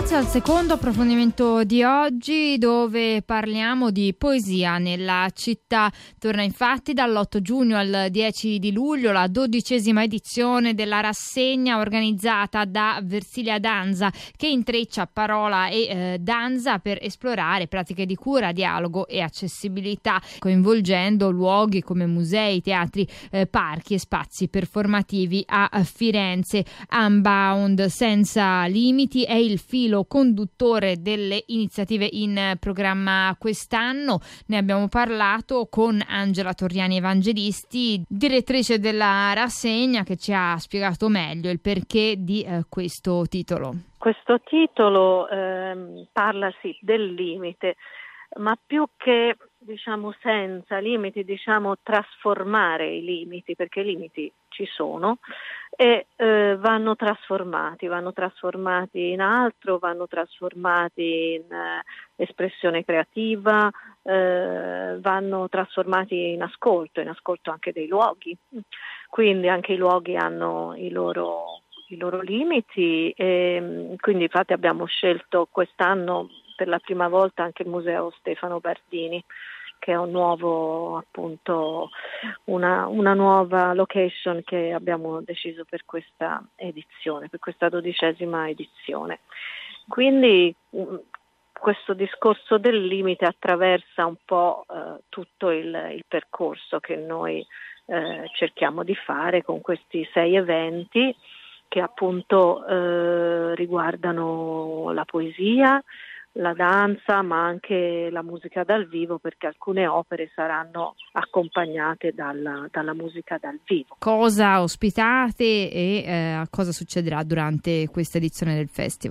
Benvenuti al secondo approfondimento di oggi, dove parliamo di poesia nella città. Torna infatti dall'8 giugno al 10 di luglio la 12ª edizione della rassegna organizzata da Versilia Danza, che intreccia parola e danza per esplorare pratiche di cura, dialogo e accessibilità, coinvolgendo luoghi come musei, teatri, parchi e spazi performativi a Firenze. Unbound senza limiti è il filo conduttore delle iniziative in programma quest'anno. Ne abbiamo parlato con Angela Torriani Evangelisti, direttrice della rassegna, che ci ha spiegato meglio il perché di questo titolo. Questo titolo parla sì del limite, ma più che senza limiti, trasformare i limiti, perché i limiti ci sono e vanno trasformati in altro, vanno trasformati in espressione creativa, vanno trasformati in ascolto anche dei luoghi. Quindi anche i luoghi hanno i loro limiti, e quindi infatti abbiamo scelto quest'anno per la prima volta anche il Museo Stefano Bardini, che è un nuovo, appunto, una nuova location che abbiamo deciso per questa edizione, per questa 12ª edizione. Quindi questo discorso del limite attraversa un po' tutto il percorso che noi cerchiamo di fare con questi 6 eventi che appunto riguardano la poesia, la danza, ma anche la musica dal vivo, perché alcune opere saranno accompagnate dalla musica dal vivo. Cosa ospitate e cosa succederà durante questa edizione del festival?